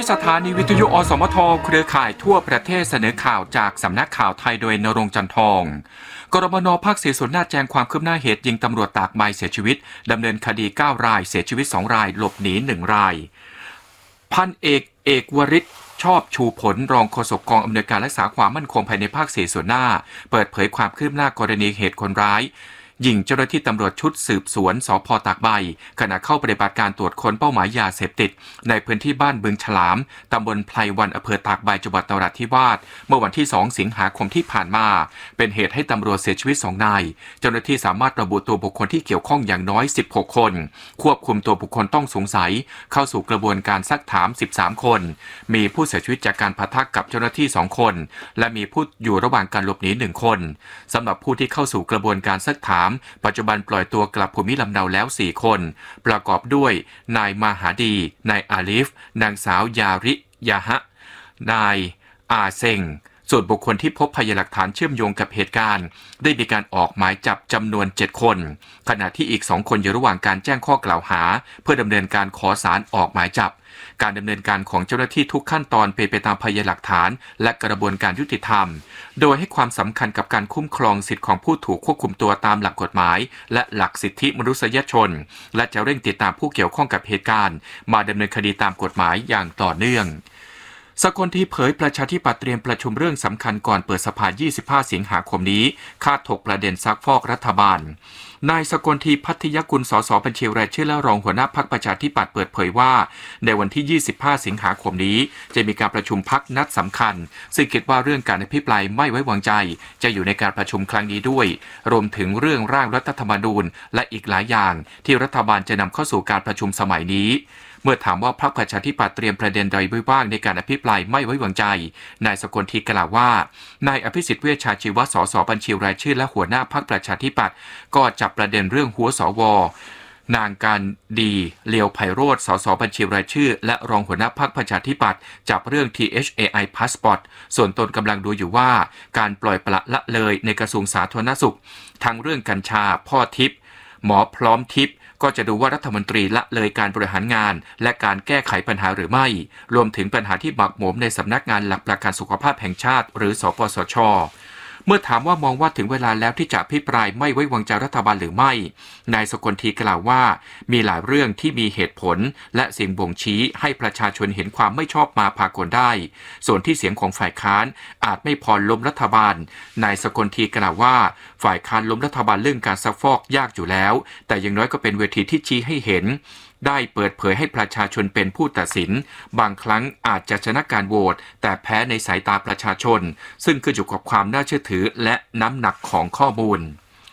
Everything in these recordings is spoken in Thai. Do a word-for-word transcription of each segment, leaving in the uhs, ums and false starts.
สถานีวิทยุอสมทเครือข่ายทั่วประเทศเสนอข่าวจากสำนักข่าวไทยโดยณรงค์จันทองกรมน.ภาคสี่ส่วนหน้าแจ้งความคืบหน้าเหตุยิงตำรวจตากใบเสียชีวิตดำเนินคดีเก้ารายเสียชีวิตสองรายหลบหนีหนึ่งรายพันเอกเอกวริศชอบชูผลรองโฆษกกองอำนวยการรักษาความมั่นคงภายในภาคสี่ส่วนหน้าเปิดเผยความคืบหน้ากรณีเหตุคนร้ายยิงเจ้าหน้าที่ตำรวจชุดสืบสวนสภ.ตากใบขณะเข้าปฏิบัติการตรวจค้นเป้าหมายยาเสพติดในพื้นที่บ้านบึงฉลามตำบลไพรวันอำเภอตากใบจังหวัดนราธิวาสเมื่อวันที่สองสิงหาคมที่ผ่านมาเป็นเหตุให้ตำรวจเสียชีวิตสองนายเจ้าหน้าที่สามารถระบุตัวบุคคลที่เกี่ยวข้องอย่างน้อยสิบหกคนควบคุมตัวบุคคลต้องสงสัยเข้าสู่กระบวนการซักถามสิบสามคนมีผู้เสียชีวิตจากการปะทะกับเจ้าหน้าที่สองคนและมีผู้อยู่ระหว่างการหลบหนีหนึ่งคนสำหรับผู้ที่เข้าสู่กระบวนการซักถามปัจจุบันปล่อยตัวกลับภูมิลำเนาแล้วสี่คนประกอบด้วยนายมาหาดีนายอาลิฟนางสาวยาริยาฮะนายอาเซงส่วนบุคคลที่พบพยานหลักฐานเชื่อมโยงกับเหตุการณ์ได้มีการออกหมายจับจำนวนเจ็ดคนขณะที่อีกสองคนอยู่ระหว่างการแจ้งข้อกล่าวหาเพื่อดำเนินการขอศาลออกหมายจับการดำเนินการของเจ้าหน้าที่ทุกขั้นตอนเป็นไปตามพยานหลักฐานและกระบวนการยุติธรรมโดยให้ความสำคัญกับการคุ้มครองสิทธิของผู้ถูกควบคุมตัวตามหลักกฎหมายและหลักสิทธิมนุษยชนและจะเร่งติดตามผู้เกี่ยวข้องกับเหตุการณ์มาดำเนินคดีตามกฎหมายอย่างต่อเนื่องสกลทีเผยประชาธิปัตย์เตรียมประชุมเรื่องสำคัญก่อนเปิดสภายี่สิบห้าสิงหาคมนี้คาดถกประเด็นซักฟอกรัฐบาลนายสกลทีพัทยกุลสสบัญชีรายชื่อและรองหัวหน้าพรรคประชาธิปัตย์เปิดเผยว่าในวันที่ยี่สิบห้าสิงหาคมนี้จะมีการประชุมพรรคนัดสำคัญซึ่งคิดว่าเรื่องการอภิปรายไม่ไว้วางใจจะอยู่ในการประชุมครั้งนี้ด้วยรวมถึงเรื่องร่างรัฐธรรมนูญและอีกหลายอย่างที่รัฐบาลจะนำเข้าสู่การประชุมสมัยนี้เมื่อถามว่าพรรคประชาธิปัตย์เตรียมประเด็นใดไว้บ้างในการอภิปรายไม่ไว้วางใจนายสกลทีกล่าวว่านายอภิสิทธิ์เวชชาชีวะสสบัญชีรายชื่อและหัวหน้าพรรคประชาธิปัตย์ก็จับประเด็นเรื่องหัวสวนางการดีเลียวไพโรจน์สสบัญชีรายชื่อและรองหัวหน้าพรรคประชาธิปัตย์จับเรื่อง ที เอช เอ ไอ Passport ส่วนตนกำลังดูอยู่ว่าการปล่อยปละละเลยในกระทรวงสาธารณสุขทั้งเรื่องกัญชาพ่อทิพย์หมอพร้อมทิพย์ก็จะดูว่ารัฐมนตรีละเลยการบริหารงานและการแก้ไขปัญหาหรือไม่รวมถึงปัญหาที่หมักหมมในสำนักงานหลักประกันสุขภาพแห่งชาติหรือสปสช.เมื่อถามว่ามองว่าถึงเวลาแล้วที่จะอภิปรายไม่ไว้วางใจรัฐบาลหรือไม่นายสกลทีกล่าวว่ามีหลายเรื่องที่มีเหตุผลและสิ่งบ่งชี้ให้ประชาชนเห็นความไม่ชอบมาพากลได้ส่วนที่เสียงของฝ่ายค้านอาจไม่พอล้มรัฐบาลนายสกลทีกล่าวว่าฝ่ายค้านล้มรัฐบาลเรื่องการซักฟอกยากอยู่แล้วแต่อย่างน้อยก็เป็นเวทีที่ชี้ให้เห็นได้เปิดเผยให้ประชาชนเป็นผู้ตัดสินบางครั้งอาจจะชนะการโหวตแต่แพ้ในสายตาประชาชนซึ่งขึ้นอยู่กับความน่าเชื่อถือและน้ำหนักของข้อมูล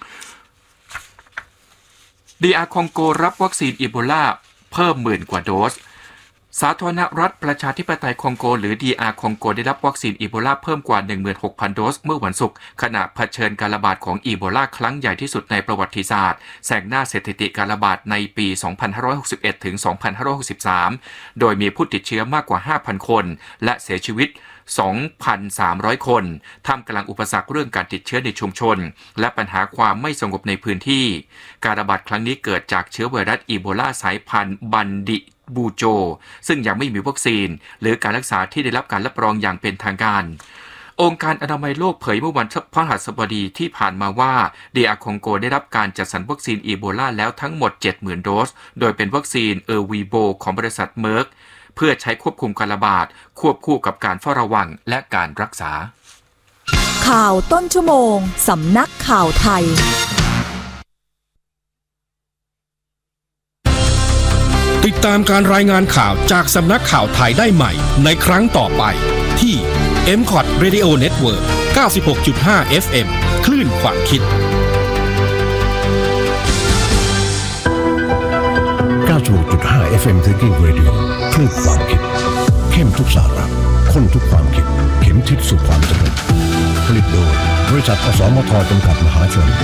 ดี อาร์ คองโกรับวัคซีนอีโบลาเพิ่มหมื่นกว่าโดสสาธารณรัฐประชาธิปไตยคองโกหรือ ดี อาร์ คองโกได้รับวัคซีนอีโบลาเพิ่มกว่า หนึ่งหมื่นหกพัน โดสเมื่อวันศุกร์ขณะเผชิญการระบาดของอีโบลาครั้งใหญ่ที่สุดในประวัติศาสตร์แซงหน้าสถิติการระบาดในปี สองพันห้าร้อยหกสิบเอ็ด ถึง สองพันห้าร้อยหกสิบสาม โดยมีผู้ติดเชื้อมากกว่า ห้าพัน คนและเสียชีวิต สองพันสามร้อย คนท่ามกลางอุปสรรคเรื่องการติดเชื้อในชุมชนและปัญหาความไม่สงบในพื้นที่การระบาดครั้งนี้เกิดจากเชื้อไวรัสอีโบลาสายพันธุ์บันดิบูโจซึ่งยังไม่มีวัคซีนหรือการรักษาที่ได้รับการรับรองอย่างเป็นทางการองค์การอนามัยโลกเผยเมื่อวันพฤหัสบดีที่ผ่านมาว่า ดี อาร์ คองโกได้รับการจัดสรรวัคซีนอีโบลาแล้วทั้งหมด เจ็ดหมื่น โดสโดยเป็นวัคซีนเออร์วีโบของบริษัทเมอร์กเพื่อใช้ควบคุมการระบาดควบคู่กับการเฝ้าระวังและการรักษาข่าวต้นชั่วโมงสำนักข่าวไทยติดตามการรายงานข่าวจากสำนักข่าวไทยได้ใหม่ในครั้งต่อไปที่ เอ็ม คอท Radio Network เก้าสิบหกจุดห้า เอฟ เอ็ม คลื่นความคิดเก้าสิบหกจุดห้า เอฟ เอ็ม Thinking Radio คลื่นความคิดเข้มทุกสาระข้นทุกความคิดเข็มทิศสู่ความสำเร็จผลิตโดยบริษัทอสมทจำกัดมหาชน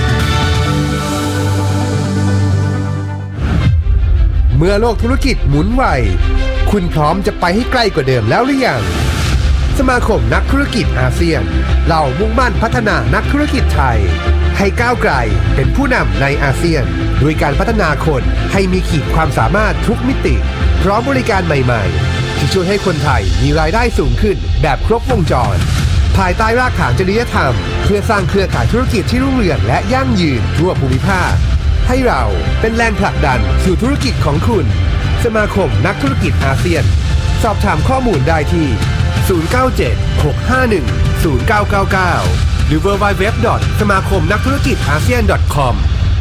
เมื่อโลกธุรกิจหมุนไวคุณพร้อมจะไปให้ใกล้กว่าเดิมแล้วหรือยังสมาคมนักธุรกิจอาเซียนเรามุ่งมั่นพัฒนานักธุรกิจไทยให้ก้าวไกลเป็นผู้นำในอาเซียนด้วยการพัฒนาคนให้มีขีดความสามารถทุกมิติพร้อมบริการใหม่ๆที่ช่วยให้คนไทยมีรายได้สูงขึ้นแบบครบวงจรภายใต้รากฐานจริยธรรมเพื่อสร้างเครือข่ายธุรกิจที่รุ่งเรืองและยั่งยืนทั่วภูมิภาคให้เราเป็นแรงผลักดันสู่ธุรกิจของคุณสมาคมนักธุรกิจอาเซียนสอบถามข้อมูลได้ที่ศูนย์ เก้า เจ็ด หก ห้า หนึ่ง ศูนย์ เก้า เก้า เก้า หรือ ดับเบิลยู ดับเบิลยู ดับเบิลยู ดอท สมาคมนักธุรกิจอาเซียน ดอท คอม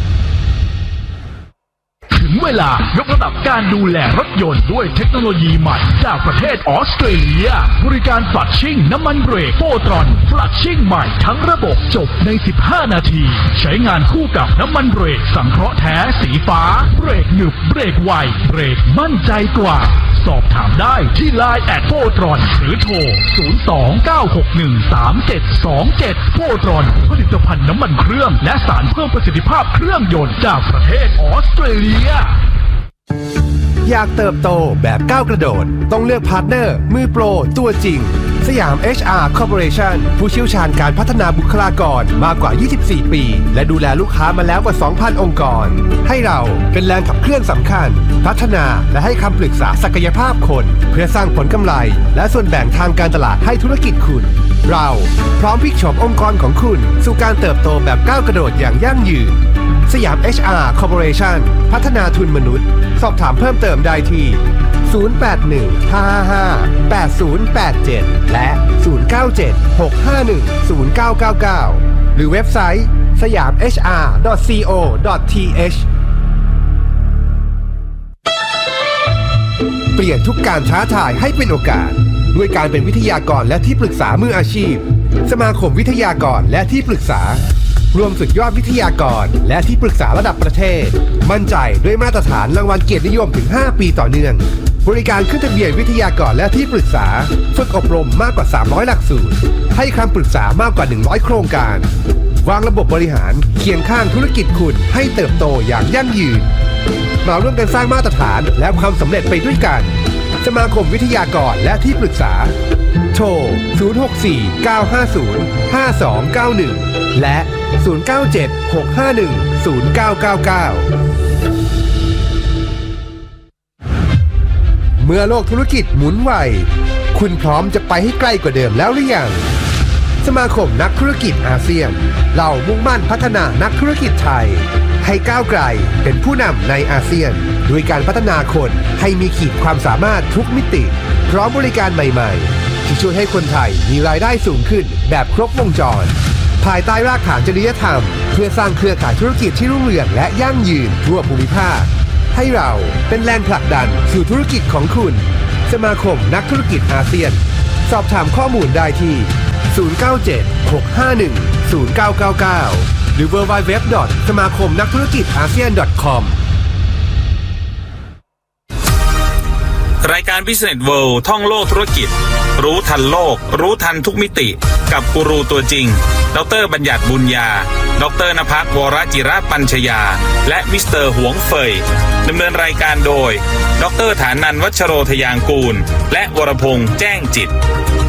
ถึงเวลายกระดับการดูแลรถยนต์ด้วยเทคโนโลยีใหม่จากประเทศออสเตรเลียบริการฟลัชชิ่งน้ำมันเบรกโฟตรอนฟลัชชิ่งใหม่ทั้งระบบจบในสิบห้านาทีใช้งานคู่กับน้ำมันเบรกสังเคราะห์แท้สีฟ้าเบรกหนึบเบรกไวเบรกมั่นใจกว่าสอบถามได้ที่ ไลน์ แอท โฟตรอนหรือโทรศูนย์ สอง เก้า หก หนึ่ง สาม เจ็ด สอง เจ็ดโฟตรอนผลิตภัณฑ์น้ำมันเครื่องและสารเพิ่มประสิทธิภาพเครื่องยนต์จากประเทศออสเตรเลียอยากเติบโตแบบก้าวกระโดดต้องเลือกพาร์ทเนอร์มือโปรตัวจริงสยาม เอช อาร์ Corporation ผู้เชี่ยวชาญการพัฒนาบุคลากรมากกว่ายี่สิบสี่ปีและดูแลลูกค้ามาแล้วกว่า สองพัน องค์กรให้เราเป็นแรงขับเคลื่อนสำคัญพัฒนาและให้คำปรึกษาศักยภาพคนเพื่อสร้างผลกำไรและส่วนแบ่งทางการตลาดให้ธุรกิจคุณเราพร้อมพลิกโฉมองค์กรของคุณสู่การเติบโตแบบก้าวกระโดดอย่างยั่งยืนสยาม เอช อาร์ Corporation พัฒนาทุนมนุษย์สอบถามเพิ่มเติมได้ที่ศูนย์ แปด หนึ่ง ห้า ห้า แปด ศูนย์ แปด เจ็ดและศูนย์ เก้า เจ็ด หก ห้า หนึ่ง ศูนย์ เก้า เก้า เก้าหรือเว็บไซต์สยาม เอช อาร์ ดอท ซี โอ ดอท ที เอช เปลี่ยนทุกการท้าทายให้เป็นโอกาสด้วยการเป็นวิทยากรและที่ปรึกษามืออาชีพสมาคมวิทยากรและที่ปรึกษารวมสุดยอดวิทยากรและที่ปรึกษาระดับประเทศมั่นใจด้วยมาตรฐานรางวัลเกียรตินิยมถึงห้าปีต่อเนื่องบริการขึ้นทะเบียนวิทยากรและที่ปรึกษาฝึกอบรมมากกว่าสามร้อยหลักสูตรให้คำปรึกษามากกว่าหนึ่งร้อยโครงการวางระบบบริหารเคียงข้างธุรกิจคุณให้เติบโตอย่างยั่งยืนมาร่วมกันสร้างมาตรฐานและความสำเร็จไปด้วยกันสมาคมวิทยากรและที่ปรึกษาโทรศูนย์ หก สี่ เก้า ห้า ศูนย์ ห้า สอง เก้า หนึ่งและศูนย์ เก้า เจ็ด หก ห้า หนึ่ง ศูนย์ เก้า เก้า เก้าเมื่อโลกธุรกิจหมุนไวคุณพร้อมจะไปให้ใกล้กว่าเดิมแล้วหรือยังสมาคมนักธุรกิจอาเซียนเรามุ่งมั่นพัฒนานักธุรกิจไทยให้ก้าวไกลเป็นผู้นำในอาเซียนด้วยการพัฒนาคนให้มีขีดความสามารถทุกมิติพร้อมบริการใหม่ๆที่ช่วยให้คนไทยมีรายได้สูงขึ้นแบบครบวงจรภายใต้รากฐานจริยธรรมเพื่อสร้างเครือข่ายธุรกิจที่รุ่งเรืองและยั่งยืนทั่วภูมิภาคให้เราเป็นแรงผลักดันสู่ธุรกิจของคุณสมาคมนักธุรกิจอาเซียนสอบถามข้อมูลได้ที่ศูนย์ เก้า เจ็ด หก ห้า หนึ่ง ศูนย์ เก้า เก้า เก้าหรือ ดับเบิลยู ดับเบิลยู ดับเบิลยู ดอท สมาคมนักธุรกิจอาเซียน ดอท คอมรายการ Business World ท่องโลกธุรกิจรู้ทันโลกรู้ทันทุกมิติกับกูรูตัวจริงดร.บัญญัติบุญญาดร.ณภัส วรจิรปัญชยาและมิสเตอร์หวงเฟยดำเนินรายการโดยดร.ฐานันท์ วัชโรทยางกูลและวรพงษ์แจ้งจิต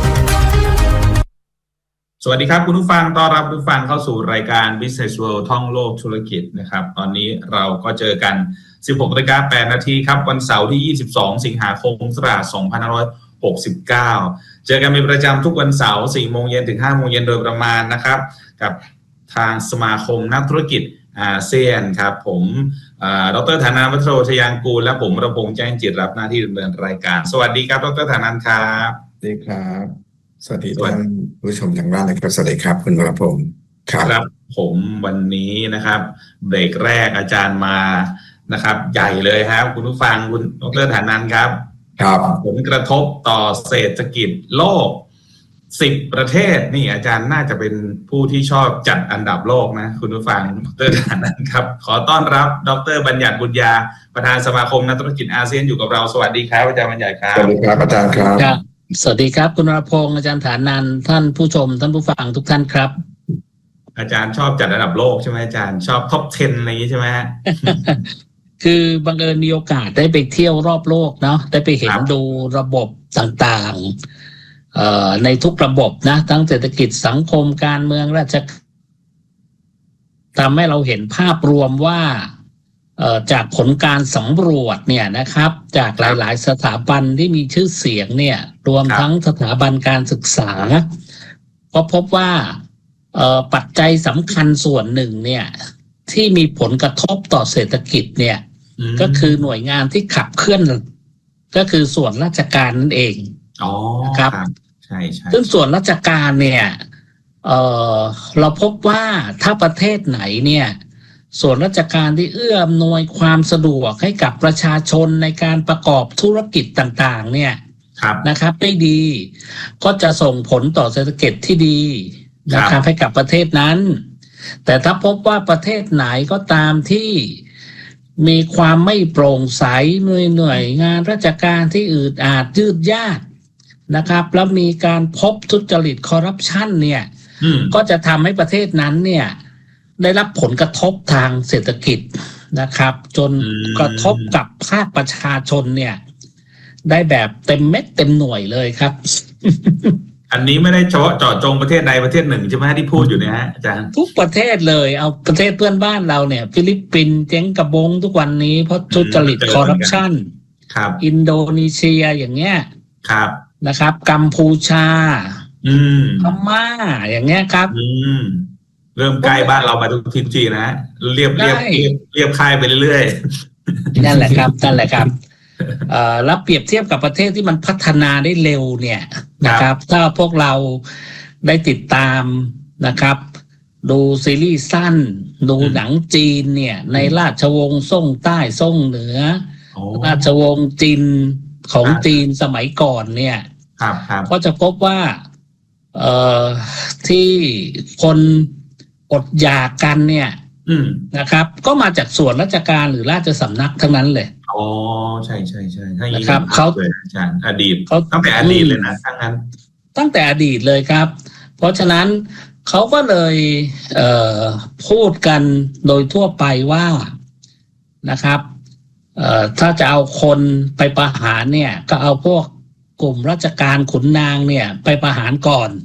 สวัสดีครับคุณผู้ฟังต้อนรับคุณผู้ฟังเข้าสู่รายการ Business World ท่องโลกธุรกิจนะครับตอนนี้เราก็เจอกัน สิบหกนาฬิกาแปดนาทีครับวันเสาร์ที่ยี่สิบสองสิงหาคมพุทธศักราชสองพันห้าร้อยหกสิบเก้าเจอกันเป็นประจำทุกวันเสาร์ สี่โมงเย็นถึง ห้าโมงเย็นโดยประมาณนะครับกับทางสมาคมนักธุรกิจอาเซียนครับผมดร.ฐานันท์ วัชโรทยางกูลและผมวรพงษ์แจ้งจิตรับหน้าที่ดำเนินรายการสวัสดีครับดร.ฐานันท์ครับสวัสดีครับสวัสดีท่านผู้ชมทางบ้านนะครับสวัสดีครับคุณวรพงษ์ครับผมวันนี้นะครับเบรกแรกอาจารย์มานะครับใหญ่เลยครับคุณผู้ฟังคุณดร.ฐานันท์ครับครับผลกระทบต่อเศรษฐกิจโลกสิบประเทศนี่อาจารย์น่าจะเป็นผู้ที่ชอบจัดอันดับโลกนะคุณผู้ฟังดร.ฐานันท์ครับขอต้อนรับดร.บัญญัติบุญญาประธานสมาคมนักธุรกิจอาเซียนอยู่กับเราสวัสดีครับอาจารย์บัญญัติครับสวัสดีครับอาจารย์ครับสวัสดีครับคุณวรพงษ์อาจารย์ฐานันท์ท่านผู้ชมท่านผู้ฟังทุกท่านครับอาจารย์ชอบจัดอันดับโลกใช่ไหมอาจารย์ชอบท็อปสิบอะไรอย่างนี้ใช่ไหมคือบังเอิญมีโอกาสได้ไปเที่ยวรอบโลกเนาะได้ไปเห็นดูระบบต่างๆเอ่อในทุกระบบนะทั้งเศรษฐกิจสังคมการเมืองราชการทำให้เราเห็นภาพรวมว่าเอ่อจากผลการสำรวจเนี่ยนะครับจากหลายๆสถาบันที่มีชื่อเสียงเนี่ยรวมทั้งสถาบันการศึกษาก็พบว่าเอ่อปัจจัยสำคัญส่วนหนึ่งเนี่ยที่มีผลกระทบต่อเศรษฐกิจเนี่ยก็คือหน่วยงานที่ขับเคลื่อนก็คือส่วนราชการนั่นเองอ๋อนะครับใช่ใช่ซึ่งส่วนราชการเนี่ยเอ่อเราพบว่าถ้าประเทศไหนเนี่ยส่วนราชการที่เอื้ออำนวยความสะดวกให้กับประชาชนในการประกอบธุรกิจต่างๆเนี่ยนะครับได้ดีก็จะส่งผลต่อเศรษฐกิจที่ดีนะครับให้กับประเทศนั้นแต่ถ้าพบว่าประเทศไหนก็ตามที่มีความไม่โปร่งใสหน่วยหน่วยงานราชการที่อืดอาดยืดยาดนะครับแล้วมีการพบทุจริตคอร์รัปชันเนี่ยก็จะทำให้ประเทศนั้นเนี่ยได้รับผลกระทบทางเศรษฐกิจนะครับจนกระทบกับภาคประชาชนเนี่ยได้แบบเต็มเม็ดเต็มหน่วยเลยครับอันนี้ไม่ได้เฉพาะเจาะจงประเทศใดประเทศหนึ่งใช่ไหมที่พูดอยู่เนี่ยฮะอาจารย์ทุกประเทศเลยเอาประเทศเพื่อนบ้านเราเนี่ยฟิลิปปินส์เจ๊งกระบงทุกวันนี้เพราะทุจริตคอร์รัปชันครับอินโดนีเซียอย่างเงี้ยครับนะครับกัมพูชาอืมพม่าอย่างเงี้ยครับอืมเริ่มใกล้บ้านเรามาทุกทีจีนะเรียบเรียบเรียบค่ายไปเรื่อยๆนั่นแหละครับนั่นแหละครับเอ่อแล้วเปรียบเทียบกับประเทศที่มันพัฒนาได้เร็วเนี่ยนะครับถ้าพวกเราได้ติดตามนะครับดูซีรีส์สั้นดูหนังจีนเนี่ยในราชวงศ์ซ่งใต้ซ่งเหนือราชวงศ์จีนของจีนสมัยก่อนเนี่ยก็จะพบว่าเอ่อที่คนอดอยากกันเนี่ยนะครับก็มาจากส่วนราชการหรือราชสำนักทั้งนั้นเลยอ๋อใช่ใช่ใช่ถ้าอย่างนี้นะครับเขาอาจารย์อดีตตั้งแต่อดีตเลยนะทั้งนั้นตั้งแต่อดีตเลยครับเพราะฉะนั้นเขาก็เลยเอ่อพูดกันโดยทั่วไปว่านะครับเอ่อถ้าจะเอาคนไปประหารเนี่ยก็เอาพวกกลุ่มราชการขุนนางเนี่ยไปประหารก่อน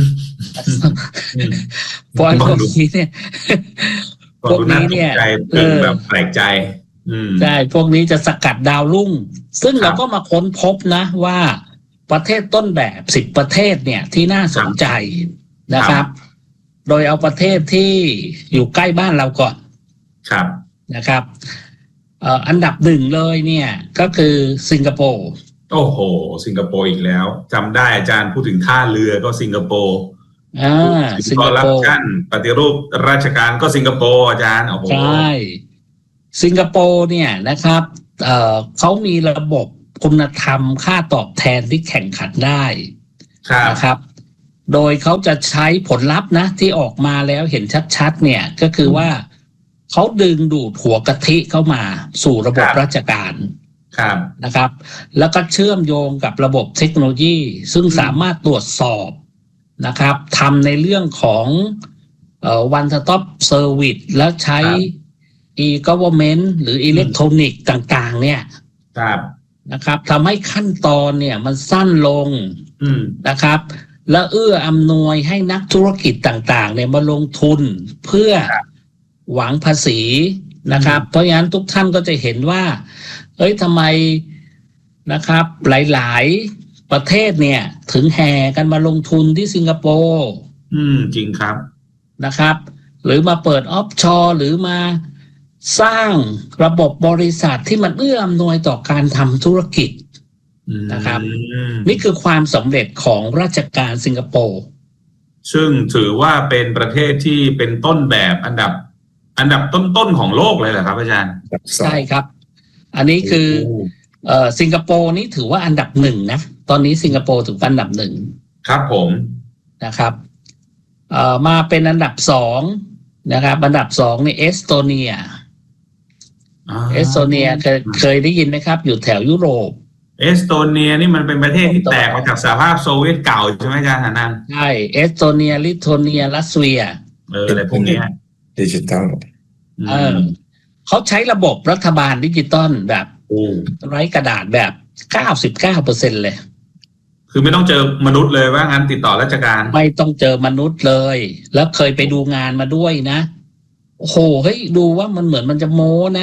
เพราะพวกนี้เนี่ยพวกนี้เนี่ยเออแบบแปลกใจใช่พวกนี้จะสกัดดาวรุ่งซึ่งเราก็มาค้นพบนะว่าประเทศต้นแบบสิบประเทศเนี่ยที่น่าสนใจนะครับโดยเอาประเทศที่อยู่ใกล้บ้านเราก่อนครับนะครับเอ่ออันดับหนึ่งเลยเนี่ยก็คือสิงคโปร์โอ้โหสิงคโปร์อีกแล้วจำได้อาจารย์พูดถึงท่าเรือก็สิงคโปร์อ่าสิงคโปร์ปฏิรูปราชการก็สิงคโปร์อาจารย์โอ้โหใช่สิงคโปร์เนี่ยนะครับเอ่อเขามีระบบคุณธรรมค่าตอบแทนที่แข่งขันได้นะครับโดยเขาจะใช้ผลลัพธ์นะที่ออกมาแล้วเห็นชัดๆเนี่ยก็คือว่าเขาดึงดูดหัวกะทิเข้ามาสู่ระบบราชการนะครับแล้วก็เชื่อมโยงกับระบบเทคโนโลยีซึ่งสามารถตรวจสอบนะครับทำในเรื่องของเอ่อ one stop service แล้วใช้ e-government หรืออิเล็กทรอนิกส์ต่างๆเนี่ยนะครับทำให้ขั้นตอนเนี่ยมันสั้นลงนะครับและเอื้ออำนวยให้นักธุรกิจต่างๆเนี่ยมาลงทุนเพื่อหวังภาษีนะครับเพราะฉะนั้นทุกท่านก็จะเห็นว่าเอ้ยทำไมนะครับหลายๆประเทศเนี่ยถึงแห่กันมาลงทุนที่สิงคโปร์อืมจริงครับนะครับหรือมาเปิดออฟชอร์หรือมาสร้างระบบบริษัทที่มันเอื้ออำนวยต่อการทำธุรกิจนะครับนี่คือความสำเร็จของราชการสิงคโปร์ซึ่งถือว่าเป็นประเทศที่เป็นต้นแบบอันดับอันดับต้นๆของโลกเลยเหรอครับอาจารย์ใช่ครับอันนี้คือเอ่อสิงคโปร์นี่ถือว่าอันดับหนึ่งนะตอนนี้สิงคโปร์ถืออันดับหนึ่งครับผมนะครับเอ่อมาเป็นอันดับสองนะครับอันดับสองนี่เอสโตเนียเอสโตเนียเคยเคยได้ยินไหมครับอยู่แถวยุโรปเอสโตเนียนี่มันเป็นประเทศที่แตกมาจากสหภาพโซเวียตเก่าใช่ไหมอาจารย์นันใช่เอสโตเนียลิทัวเนียรัสเซียเอออะไรพวกนี้ดิจิตอลเออเขาใช้ระบบรัฐบาลดิจิตอลแบบไร้กระดาษแบบเก้าสิบเก้าเปอร์เซ็นต์เลยคือไม่ต้องเจอมนุษย์เลยว่างั้นติดต่อราชการไม่ต้องเจอมนุษย์เลยแล้วเคยไปดูงานมาด้วยนะโอ้โหเฮ้ยดูว่ามันเหมือนมันจะโม้นะ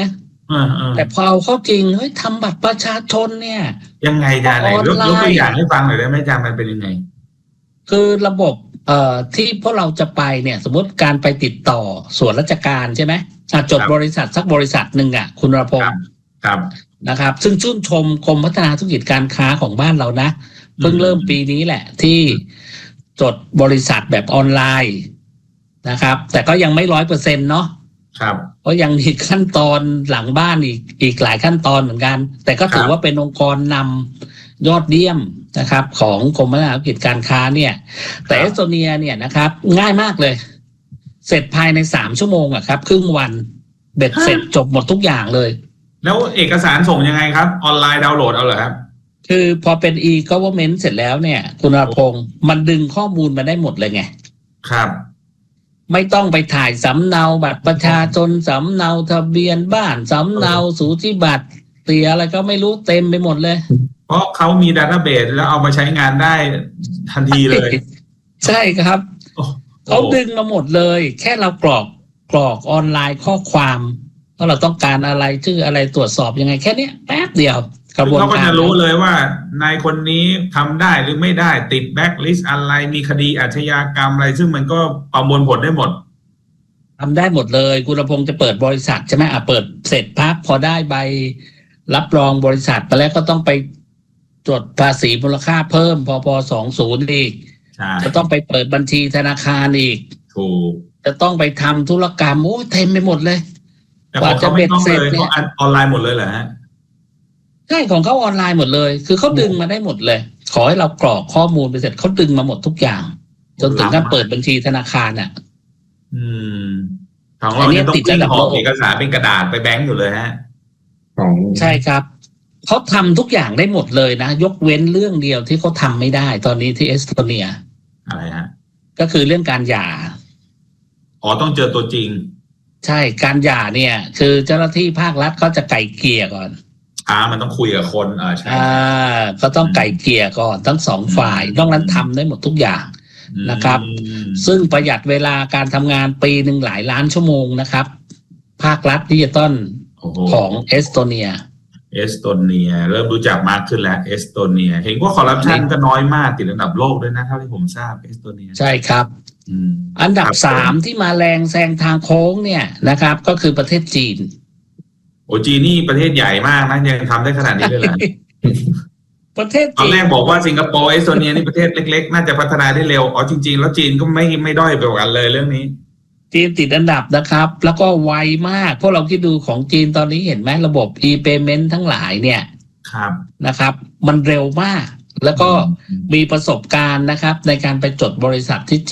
แต่พอเอาเข้าจริงเฮ้ยทำบัตรประชาชนเนี่ยยังไงอาจารย์ไหนยกตัวอย่างให้ฟังหน่อยได้ไหมอาจารย์มันเป็นยังไงคือระบบเอ่อที่พวกเราจะไปเนี่ยสมมติการไปติดต่อส่วนราชการใช่ไหมจดบริษัทสักบริษัทหนึ่งอ่ะคุณรพงศ์ครับนะครับซึ่งชื่นชมกรมพัฒนาธุรกิจการค้าของบ้านเรานะเพิ่งเริ่มปีนี้แหละที่จดบริษัทแบบออนไลน์นะครับแต่ก็ยังไม่ร้อยเปอร์เซ็นต์เนาะครับเพราะยังมีขั้นตอนหลังบ้านอีกอีกหลายขั้นตอนเหมือนกันแต่ก็ถือว่าเป็นองค์กรนำยอดเยี่ยมนะครับของกรมพัฒนาธุรกิจการค้าเนี่ยแต่เอสโตเนียเนี่ยนะครับง่ายมากเลยเสร็จภายในสามชั่วโมงอะครับครึ่งวันเบ็ดเสร็จจบหมดทุกอย่างเลยแล้วเอกสารส่งยังไงครับออนไลน์ดาวน์โหลดเอาเหรอครับคือพอเป็น e-government เสร็จแล้วเนี่ยคุณอาพงศ์มันดึงข้อมูลมาได้หมดเลยไงครับไม่ต้องไปถ่ายสำเนาบัตรประชาชนสำเนาทะเบียนบ้านสำเนาสูติบัตรเตียอะไรก็ไม่รู้เต็มไปหมดเลยเพราะเขามีดัตต้าเบสแล้วเอามาใช้งานได้ทันทีเลยใช่ครับเขาดึงมาหมดเลยแค่เรากรอกกรอกออนไลน์ข้อความว่าเราต้องการอะไรชื่ออะไรตรวจสอบยังไงแค่นี้แป๊บเดียวกระบวนการเขาก็จะรู้เลยว่านายคนนี้ทำได้หรือไม่ได้ติดแบ็คลิสต์อะไรมีคดีอาชญากรรมอะไรซึ่งมันก็ประมวลผลได้หมดทำได้หมดเลยคุณรพงศ์จะเปิดบริษัทใช่ไหมอ่ะเปิดเสร็จปั๊บพอได้ใบรับรองบริษัทไปแล้วก็ต้องไปจดภาษีมูลค่าเพิ่มพปสองศูนย์อีกจะต้องไปเปิดบัญชีธนาคารอีกถูกจะต้องไปทำธุรกรรมโอ้เต็มไปหมดเลยกว่าจะเบ็ดเสร็จเนี่ยออนไลน์หมดเลยเหรอฮะใช่ของเขาออนไลน์หมดเลยคือเขาดึงมาได้หมดเลยขอให้เรากรอกข้อมูลไปเสร็จเขาดึงมาหมดทุกอย่างจนถึงการเปิดบัญชีธนาคารอ่ะอืมของเราเนี่ยต้องติดระดับเอกสารเป็นกระดาษไปแบงก์อยู่เลยฮะใช่ครับเขาทำทุกอย่างได้หมดเลยนะยกเว้นเรื่องเดียวที่เขาทำไม่ได้ตอนนี้ที่เอสโตเนียอะไรฮะก็คือเรื่องการหย่าอ๋อต้องเจอตัวจริงใช่การหย่าเนี่ยคือเจ้าหน้าที่ภาครัฐเขาจะไกล่เกลี่ยก่อนอ่ามันต้องคุยกับคนอ่าใช่อ่าก็ต้องไกล่เกลี่ยก่อนทั้งสองฝ่ายนอกนั้นทำได้หมดทุกอย่างนะครับซึ่งประหยัดเวลาการทำงานปีหนึ่งหลายล้านชั่วโมงนะครับภาครัฐดิจิตอลของเอสโตเนียเอสโตเนียเริ่มรู้จักมากขึ้นแล้วเอสโตเนียเห็นว่าคอร์รัปชันก็น้อยมากติดอันดับโลกด้วยนะเท่าที่ผมทราบเอสโตเนียใช่ครับอันดับสามที่มาแรงแซงทางโค้งเนี่ยนะครับก็คือประเทศจีนโอ้จีนนี่ประเทศใหญ่มากนะยังทำได้ขนาดนี้เลยเหรอประเทศตอนแรกบอกว่าสิงคโปร์เอสโตเนียนี่ประเทศเล็กๆน่าจะพัฒนาได้เร็วอ๋อจริงๆแล้วจีนก็ไม่ไม่ด้อยไปกว่ากันเลยเรื่องนี้จีนติดอันดับนะครับแล้วก็ไวมากพวกเราคิดดูของจีนตอนนี้เห็นไหมระบบ e-payment ทั้งหลายเนี่ยครับนะครับมันเร็วมากแล้วก็มีประสบการณ์นะครับในการไปจดบริษัทที่